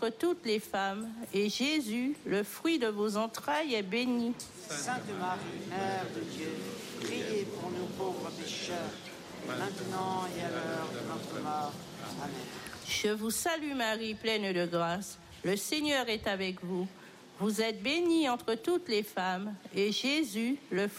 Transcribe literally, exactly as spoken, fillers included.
entre toutes les femmes, et Jésus, le fruit de vos entrailles, est béni. Sainte Marie, Mère de Dieu, priez pour nous pauvres pécheurs, maintenant et à l'heure de notre mort. Amen. Je vous salue Marie, pleine de grâce. Le Seigneur est avec vous. Vous êtes bénie entre toutes les femmes, et Jésus, le